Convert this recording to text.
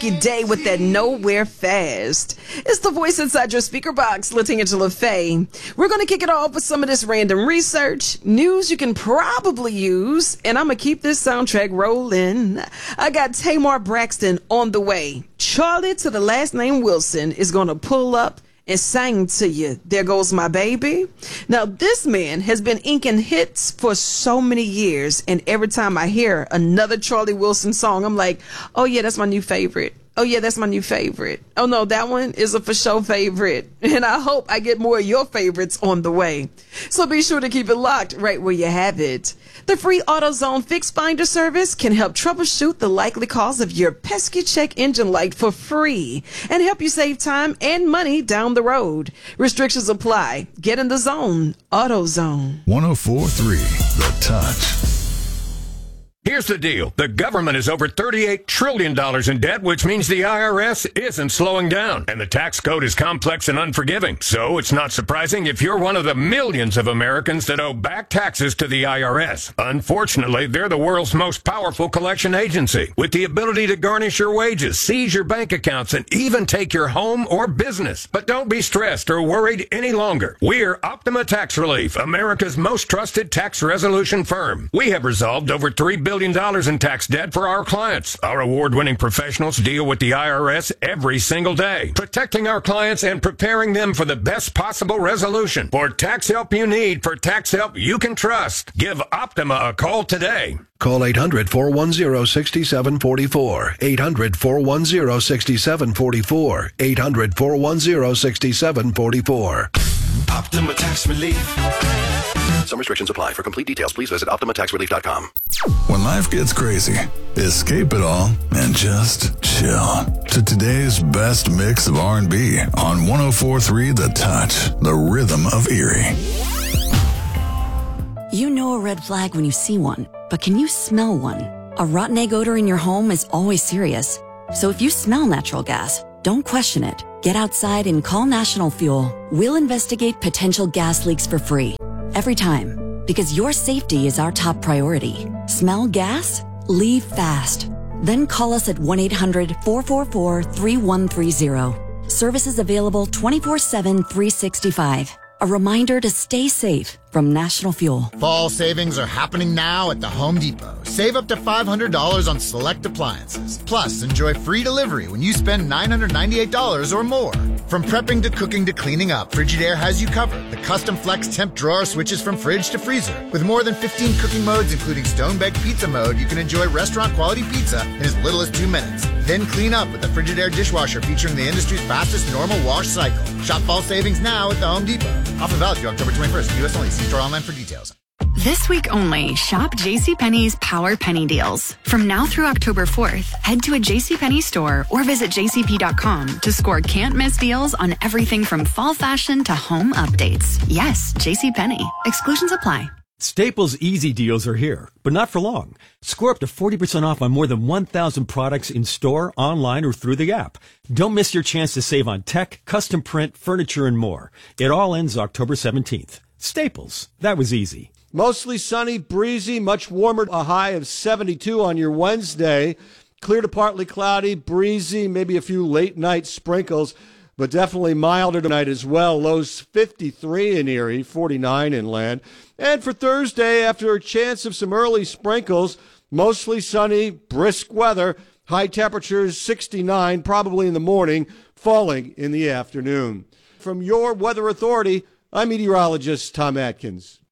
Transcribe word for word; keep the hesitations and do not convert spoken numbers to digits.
day with that Nowhere Fast. It's the voice inside your speaker box, LaTingua Faye. We're going to kick it off with some of this random research, news you can probably use, and I'm going to keep this soundtrack rolling. I got Tamar Braxton on the way. Charlie to the last name Wilson is going to pull up and sang to you, There Goes My Baby. Now, this man has been inking hits for so many years, and every time I hear another Charlie Wilson song, I'm like, oh yeah, that's my new favorite. Oh yeah, that's my new favorite. Oh no, that one is a for sure favorite. And I hope I get more of your favorites on the way. So be sure to keep it locked right where you have it. The free AutoZone Fix Finder service can help troubleshoot the likely cause of your pesky check engine light for free and help you save time and money down the road. Restrictions apply. Get in the zone. AutoZone. one oh four point three The Touch. Here's the deal. The government is over thirty-eight trillion dollars in debt, which means the I R S isn't slowing down. And the tax code is complex and unforgiving. So it's not surprising if you're one of the millions of Americans that owe back taxes to the I R S. Unfortunately, they're the world's most powerful collection agency, with the ability to garnish your wages, seize your bank accounts, and even take your home or business. But don't be stressed or worried any longer. We're Optima Tax Relief, America's most trusted tax resolution firm. We have resolved over three billion dollars in tax debt for our clients. Our award-winning professionals deal with the I R S every single day, protecting our clients and preparing them for the best possible resolution. For tax help you need, for tax help you can trust, give Optima a call today. Call eight hundred, four one zero, six seven four four. eight hundred, four one zero, six seven four four. eight hundred, four one zero, six seven four four. Optima Tax Relief. Some restrictions apply. For complete details, please visit optima tax relief dot com. When life gets crazy, escape it all and just chill to today's best mix of R and B on one oh four point three The Touch, the rhythm of Erie. You know a red flag when you see one, but can you smell one? A rotten egg odor in your home is always serious. So if you smell natural gas, don't question it. Get outside and call National Fuel. We'll investigate potential gas leaks for free. Every time. Because your safety is our top priority. Smell gas? Leave fast. Then call us at one eight hundred, four four four, three one three zero. Services available twenty-four seven, three sixty-five. A reminder to stay safe from National Fuel. Fall savings are happening now at the Home Depot. Save up to five hundred dollars on select appliances. Plus, enjoy free delivery when you spend nine hundred ninety-eight dollars or more. From prepping to cooking to cleaning up, Frigidaire has you covered. The custom flex temp drawer switches from fridge to freezer. With more than fifteen cooking modes, including stone baked pizza mode, you can enjoy restaurant quality pizza in as little as two minutes. Then clean up with the Frigidaire dishwasher featuring the industry's fastest normal wash cycle. Shop fall savings now at the Home Depot. Offer valid through October twenty-first. U S only. See store online for details. This week only, shop JCPenney's Power Penny Deals. From now through October fourth, head to a JCPenney store or visit j c p dot com to score can't-miss deals on everything from fall fashion to home updates. Yes, JCPenney. Exclusions apply. Staples Easy Deals are here, but not for long. Score up to forty percent off on more than one thousand products in store, online, or through the app. Don't miss your chance to save on tech, custom print, furniture, and more. It all ends October seventeenth. Staples. That was easy. Mostly sunny, breezy, much warmer, a high of seventy-two on your Wednesday. Clear to partly cloudy, breezy, maybe a few late night sprinkles, but definitely milder tonight as well. Lows fifty-three in Erie, forty-nine inland. And for Thursday, after a chance of some early sprinkles, mostly sunny, brisk weather, high temperatures sixty-nine, probably in the morning, falling in the afternoon. From your Weather Authority, I'm meteorologist Tom Atkins.